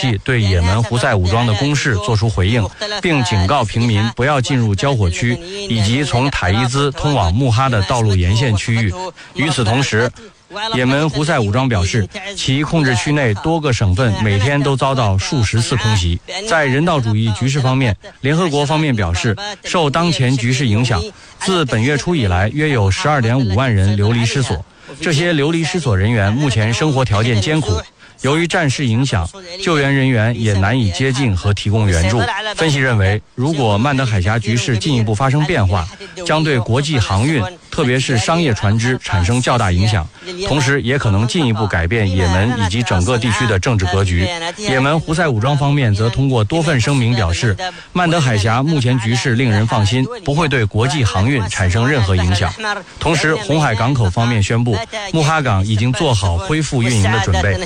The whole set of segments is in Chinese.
气对也门胡塞武装的攻势作出回应，并警告平民不要进入交火区以及从塔伊兹通往穆哈的道路沿线区域。与此同时，也门胡塞武装表示，其控制区内多个省份每天都遭到数十次空袭。在人道主义局势方面，联合国方面表示，受当前局势影响，自本月初以来，约有12.5万人流离失所。这些流离失所人员目前生活条件艰苦，由于战事影响，救援人员也难以接近和提供援助。分析认为，如果曼德海峡局势进一步发生变化，将对国际航运，特别是商业船只产生较大影响，同时也可能进一步改变也门以及整个地区的政治格局。也门胡塞武装方面则通过多份声明表示，曼德海峡目前局势令人放心，不会对国际航运产生任何影响。同时，红海港口方面宣布，穆哈港已经做好恢复运营的准备。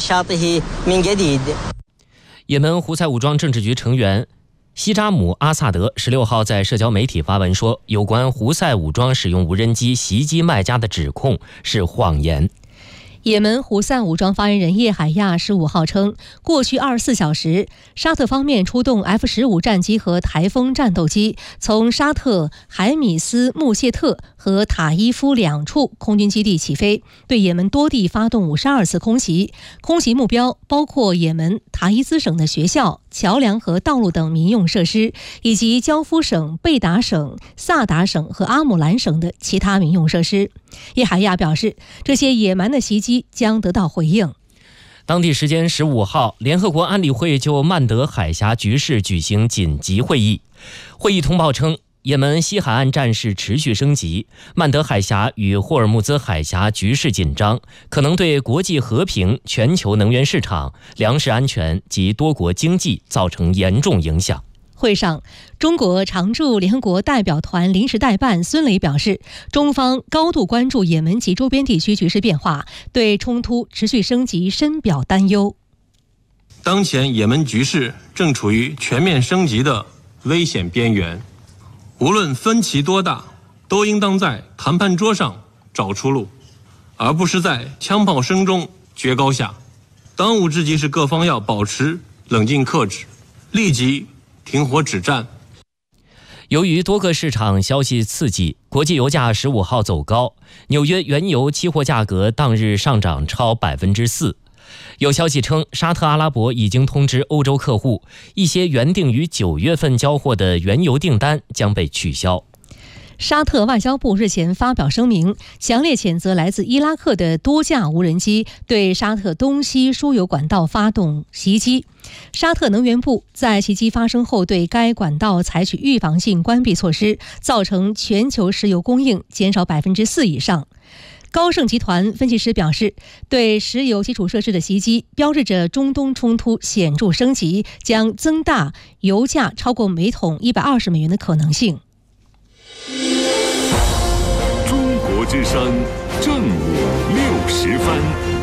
也门胡塞武装政治局成员西扎姆·阿萨德16号在社交媒体发文说，有关胡塞武装使用无人机袭击麦加的指控是谎言。 也门胡塞武装发言人叶海亚15号称，过去24小时，沙特方面出动 F-15 战机和台风战斗机，从沙特海米斯穆谢特和塔伊夫2处空军基地起飞，对也门多地发动52次空袭。空袭目标包括也门塔伊兹省的学校、桥梁和道路等民用设施，以及交夫省、贝达省、萨达省和阿姆兰省的其他民用设施。叶海亚表示，这些野蛮的袭击将得到回应。 当地时间15号，联合国安理会就曼德海峡局势举行紧急会议。会议通报称，也门西海岸战事持续升级，曼德海峡与霍尔木兹海峡局势紧张，可能对国际和平、全球能源市场、粮食安全及多国经济造成严重影响。 会上，中国常驻联合国代表团临时代办孙磊表示，中方高度关注也门及周边地区局势变化，对冲突持续升级深表担忧。 当前也门局势正处于全面升级的危险边缘，无论分歧多大，都应当在谈判桌上找出路，而不是在枪炮声中决高下。当务之急是各方要保持冷静克制，立即停火止战。 由于多个市场消息刺激，国际油价15号走高，纽约原油期货价格当日上涨超 4%。有消息称，沙特阿拉伯已经通知欧洲客户，一些原定于9月份交货的原油订单将被取消。 沙特外交部日前发表声明，强烈谴责来自伊拉克的多架无人机对沙特东西输油管道发动袭击。沙特能源部在袭击发生后对该管道采取预防性关闭措施，造成全球石油供应减少 4% 以上。高盛集团分析师表示，对石油基础设施的袭击标志着中东冲突显著升级，将增大油价超过每桶120美元的可能性。 中国之声正午60分。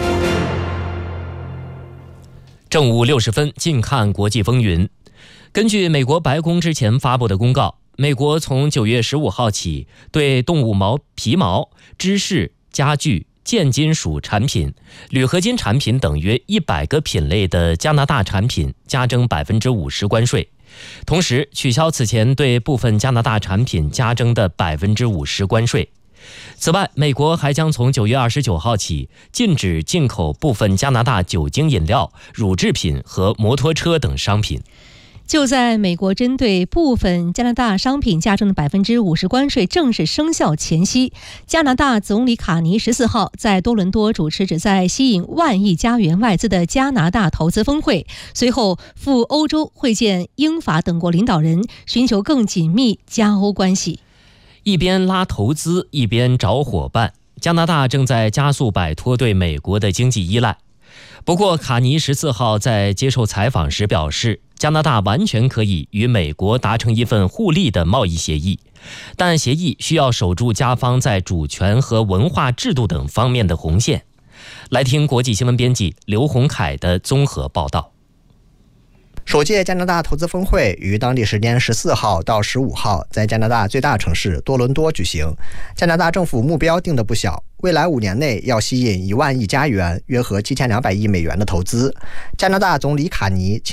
正午60分，近看国际风云。根据美国白宫之前发布的公告，美国从9月15号起，对动物皮毛、芝士、家具、建金属产品、铝合金产品等约100个品类的加拿大产品加征 50% 关税，同时取消此前对部分加拿大产品加征的 50% 关税。此外，美国还将从9月29号起禁止进口部分加拿大酒精饮料、乳制品和摩托车等商品。 就在美国针对部分加拿大商品加征的 50% 关税正式生效前夕，加拿大总理卡尼14号在多伦多主持旨在吸引10000亿加元外资的加拿大投资峰会，随后赴欧洲会见英法等国领导人，寻求更紧密加欧关系。 一边拉投资，一边找伙伴，加拿大正在加速摆脱对美国的经济依赖。不过，卡尼14号在接受采访时表示，加拿大完全可以与美国达成一份互利的贸易协议，但协议需要守住加方在主权和文化制度等方面的红线。来听国际新闻编辑刘洪凯的综合报道。 首届加拿大投资峰会于当地时间14号到15号在加拿大最大城市多伦多举行。加拿大政府目标定得不小，未来5年内要吸引10000亿加元，约合7200亿美元的投资。加拿大总理卡尼